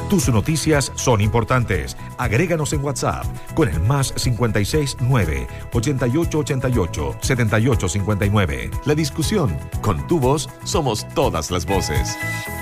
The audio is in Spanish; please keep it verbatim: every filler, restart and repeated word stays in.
Tus noticias son importantes. Agréganos en WhatsApp con el más cincuenta y seis nueve, ochenta y ocho ochenta y ocho, setenta y ocho cincuenta y nueve. La discusión, con tu voz, somos todas las voces.